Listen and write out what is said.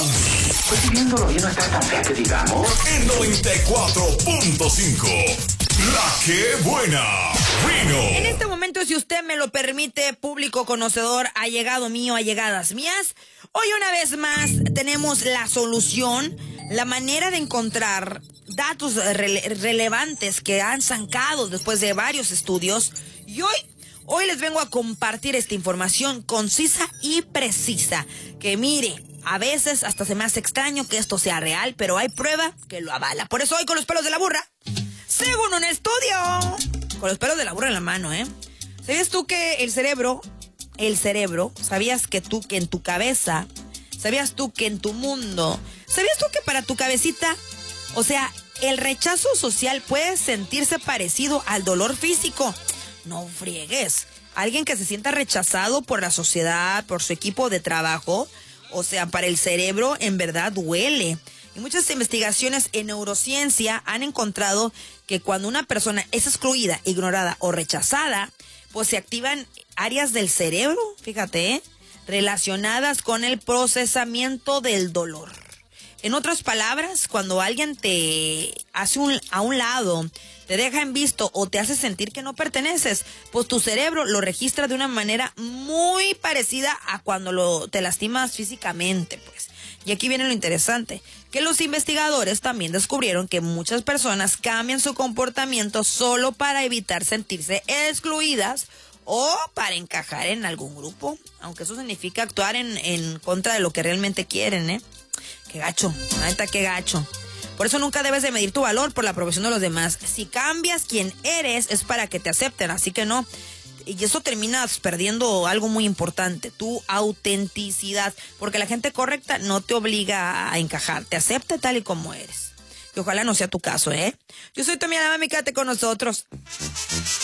Pues viéndolo bien no está tan fea que digamos. En 94.5. La que buena. Vino. En este momento, si usted me lo permite, público conocedor, allegado mío, allegadas mías, hoy una vez más tenemos la solución, la manera de encontrar datos relevantes que han sacado después de varios estudios. Y hoy les vengo a compartir esta información concisa y precisa. Que mire, a veces hasta se me hace extraño que esto sea real, pero hay prueba que lo avala. Por eso hoy con los pelos de la burra, según un estudio, con los pelos de la burra en la mano, ¿sabías tú que el cerebro, sabías que en tu cabeza, sabías tú que en tu mundo, sabías tú que para tu cabecita, o sea, el rechazo social puede sentirse parecido al dolor físico? No friegues. Alguien que se sienta rechazado por la sociedad, por su equipo de trabajo, o sea, para el cerebro en verdad duele. Y muchas investigaciones en neurociencia han encontrado que cuando una persona es excluida, ignorada o rechazada, pues se activan áreas del cerebro, fíjate, relacionadas con el procesamiento del dolor. En otras palabras, cuando alguien te hace a un lado, te deja en visto o te hace sentir que no perteneces, pues tu cerebro lo registra de una manera muy parecida a cuando te lastimas físicamente, pues. Y aquí viene lo interesante, que los investigadores también descubrieron que muchas personas cambian su comportamiento solo para evitar sentirse excluidas o para encajar en algún grupo, aunque eso significa actuar en contra de lo que realmente quieren, Qué gacho, la neta, qué gacho. Por eso nunca debes de medir tu valor por la aprobación de los demás. Si cambias quien eres es para que te acepten, así que no. Y eso terminas perdiendo algo muy importante, tu autenticidad, porque la gente correcta no te obliga a encajar, te acepta tal y como eres. Y ojalá no sea tu caso, Yo soy tu amiga Mami, quédate con nosotros.